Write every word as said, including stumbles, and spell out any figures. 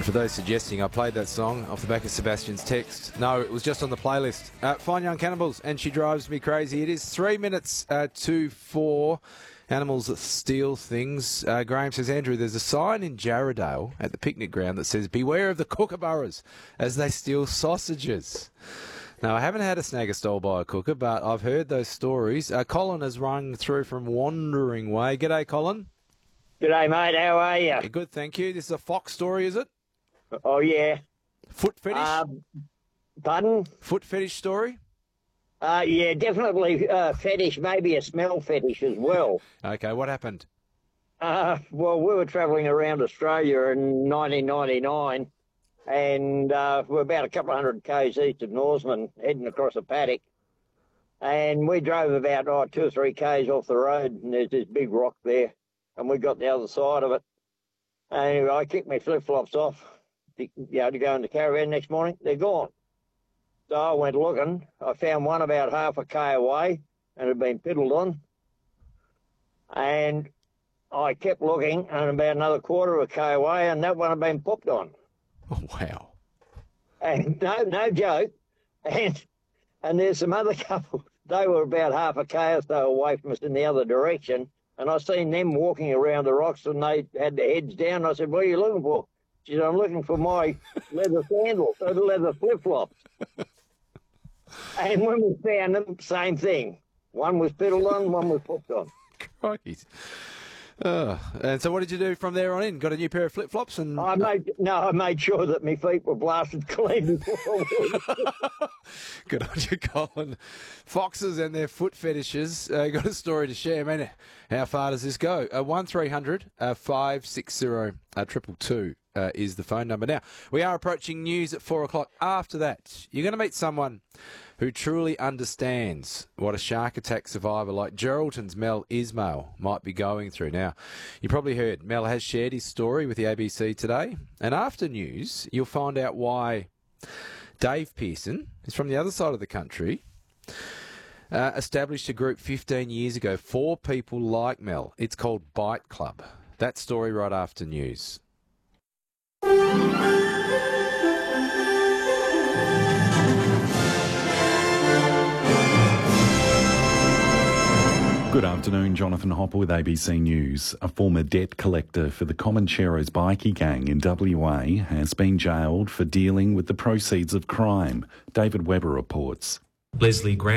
And for those suggesting I played that song off the back of Sebastian's text, no, it was just on the playlist. Uh, Fine Young Cannibals, and She Drives Me Crazy. It is three minutes uh, to four. Animals that steal things. Uh, Graham says, Andrew, there's a sign in Jarradale at the picnic ground that says, beware of the kookaburras as they steal sausages. Now, I haven't had a snagger stole by a cooker, but I've heard those stories. Uh, Colin has rung through from Wandering Way. G'day, Colin. G'day, mate. How are you? Yeah, good, thank you. This is a fox story, is it? Oh, yeah. Foot fetish? Um, pardon? Foot fetish story? Uh, yeah, definitely uh, fetish, maybe a smell fetish as well. Okay, what happened? Uh, well, we were travelling around Australia in nineteen ninety-nine, and uh, we're about a couple of hundred k's east of Norseman, heading across a paddock. And we drove about oh, two or three k's off the road, and there's this big rock there, and we got the other side of it. And I kicked my flip-flops off, to, you know, to go in the caravan next morning. They're gone. So I went looking. I found one about half a k away and had been piddled on. And I kept looking, and about another quarter of a k away, and that one had been popped on. Oh, wow. And no, no joke. And and there's some other couple. They were about half a k or so away from us in the other direction. And I seen them walking around the rocks, and they had their heads down. I said, what are you looking for? She said, I'm looking for my leather sandals, or the leather flip-flops. And when we found them, same thing. One was piddled on, one was popped on. Crikey. Oh, and so what did you do from there on in? Got a new pair of flip-flops? And I made no, I made sure that my feet were blasted clean before I Good on you, Colin. Foxes and their foot fetishes. Uh, got a story to share, man. How far does this go? Uh, one three hundred five six zero triple two uh, is the phone number. Now, we are approaching news at four o'clock. After that, you're going to meet someone who truly understands what a shark attack survivor like Geraldton's Mel Ismail might be going through. Now, you probably heard Mel has shared his story with the A B C today. And after news, you'll find out why Dave Pearson is from the other side of the country, uh, established a group fifteen years ago for people like Mel. It's called Bite Club. That story right after news. Good afternoon, Jonathan Hopper with A B C News. A former debt collector for the Comancheros bikie gang in W A has been jailed for dealing with the proceeds of crime. David Webber reports. Leslie Grant